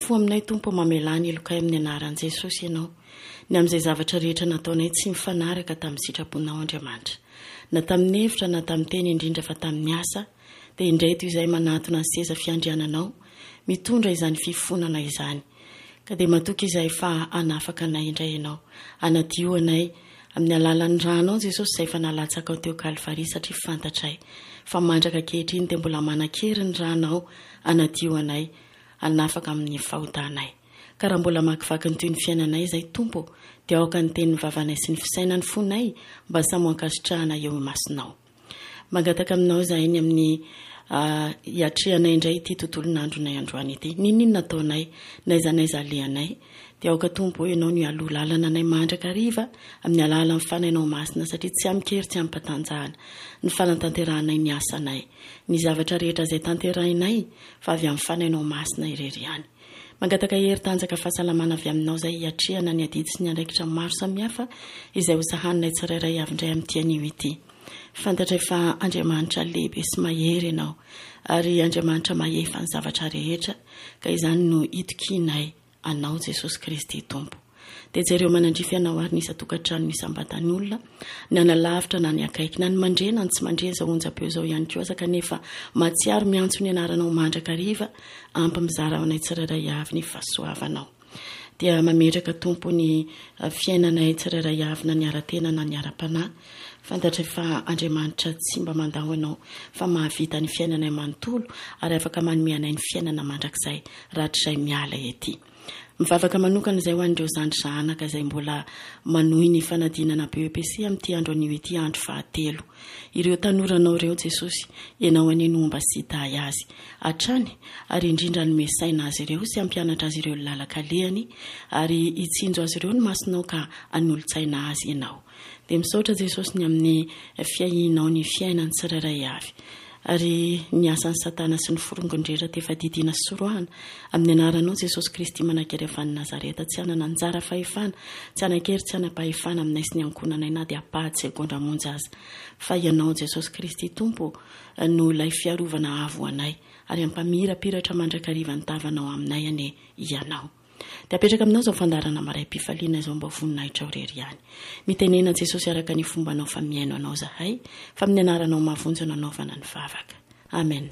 fo aminay tompo mamelany lokay amin'ny anaran'i Jesosy ianao ny amin'izay zavatra rehetra nataonay tsy mifanaraka tamin'ny sitraponao Andriamanitra na tamin'ny hevitra na tamin'ny teny indrindra fa tamin'ny asa dia indray toy izay manatona ny seza fiandriananao mitondra izany fifonana izany ka dia matoky izay fa anafaka anay indray ianao anadio anay amin'ny alalan'ny ranao Jesosy izay fa nalatsaka teo Kalvaria satria fantatray fa mandraka kehitriny dia mbola manan-kery ny ranao anadio anay anafaka amin'ny fahotanay ka raha mbola makivaky ny toy ny fiainanay izay tompo dia aoka ny tenin'ny vavanay sy ny fisainany fonay mba samy ankasitrahana eo imasinao mangataka aminao zahay ny amin'ny iatrehanay indray ity tontolon'andronay androany ity ninona nataonay naizanaiza lehanay dia aoka tompo ianao ny aloha lalana anay mandraka riva amin'ny alala ny fanainao masina satria tsy amikery tsy ampatanjahana ny fanatanteranay ny asanay ny zavatra rehetra izay tanterahinay fa avy amin'ny fanainao masina irery ihany mangataka heri-tanjaka fahasalamana avy aminao izay hiatrehana ny adidy sy ny andraikitra maro samihafa izay ho sahaninay tsirairay avy indray amin'ny tianio ity fantatra fa Andriamanitra lehibe sy mahery ianao ary Andriamanitra mahefa ny zavatra rehetra ka izany no itokinay anao Jesosy Kristy tompo dia jereo manandrify ianao ary nisa tokantrano nisambatan' olona ny analavitra na ny akaiky na ny mandrena ny tsy mandre zao onjam-peo zao ihany koa kanefa matsiaro miantso ny anaranao mandraka riva ampy mizara anay tsirairay avy ny fahasoavanao dia mametraka tompo ny fiainanay tsirairay avy na ny ara-tena na ny ara-panahy fantatra fa Andriamanitra tsy mba mandaho ianao fa mahavita ny fiainanay manontolo ary afaka manomeanay ny fiainana mandrakizay rahatrizay miala ety mivavaka manokana izay ho an'ireo zandry zanaka izay mbola manohy ny fanadinana BEPC amin'ity andro anio ity andro fahatelo ireo tanoranao ireo Jesosy ianao anino mba sy hitahy azy hatrany ary indrindra ny mesaina azy ireo sy ampianatra azy ireo lalakalehany ary hitsinjo azy ireo ny masonao ka anolo-tsaina azy ianao dia misaotra Jesosy ny amin'ny fiahinao ny fiainany tsirairay avy ary ny asan'ny satana sy ny forongondrera tefa didina soroahana amin'ny anaranao Jesosy Kristy manakery avy any Nazareta tsy hanana anjara fahefana tsy hanakery tsy hanapahefana aminay sy ny ankonanay na dia apaty segondra monja aza fa ianao Jesosy Kristy tompo no ilay fiarovana avo anay ary ampamirapiratra mandrakariva ny tavanao aminay ane ianao dia apetraka aminao izao fandarana maray-pifaliana izao mba voninahitra ao rery ihany mitenena Jesosy araka ny fombanao fa miaino anao zahay fa amin'ny anaranao mahavonjy nanaovana ny vavaka amen.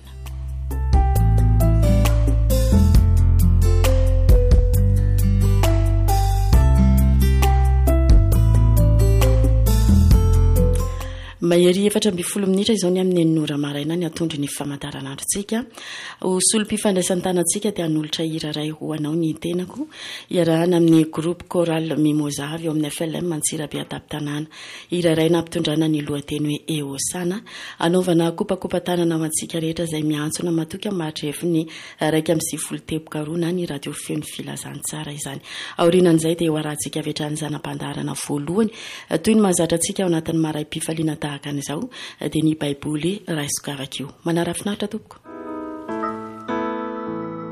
Mahery 7 minitra izao ny amin'ny enora maraina ny atondry ny famantaranandrontsika ho solom-pifandraisan-tanantsika dia hanolotra hiraray ho anao ny tenako iarahana amin'ny groupe choral Mimosa eo amin'ny FLM Antsirabe Atapy-Tanàna hiraray nampitondrana ny lohateny hoe Eosana anaovana kopakopa-tanana ho antsika rehetra izay miantsona matoky mahatrefy ny 1:30 na ny radio feno filazantsara izany aorinan'izay dia ho arahantsika avetrany zanam-pandarana voalohany toy ny mahazatra antsika ao anatin'ny maray-pifaliana tahaka an'izao dia ny baiboly raisokavakio manara finaritra tompoko.